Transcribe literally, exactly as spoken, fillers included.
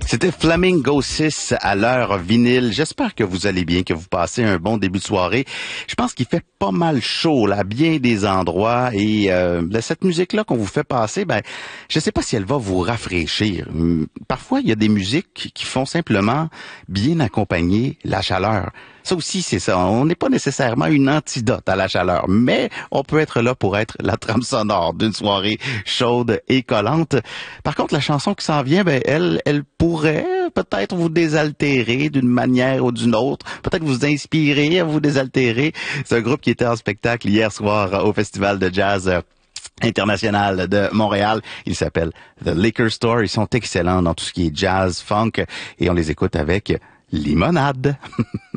C'était Flamingo six à l'heure vinyle. J'espère que vous allez bien, que vous passez un bon début de soirée. Je pense qu'il fait pas mal chaud là, à bien des endroits. Et euh, cette musique-là qu'on vous fait passer, ben, je sais pas si elle va vous rafraîchir. Parfois, il y a des musiques qui font simplement bien accompagner la chaleur. Ça aussi, c'est ça. On n'est pas nécessairement une antidote à la chaleur, mais on peut être là pour être la trame sonore d'une soirée chaude et collante. Par contre, la chanson qui s'en vient, ben, elle, elle pourrait peut-être vous désaltérer d'une manière ou d'une autre, peut-être vous inspirer à vous désaltérer. C'est un groupe qui était en spectacle hier soir au Festival de jazz international de Montréal. Il s'appelle The Liquor Store. Ils sont excellents dans tout ce qui est jazz, funk, et on les écoute avec Limonade.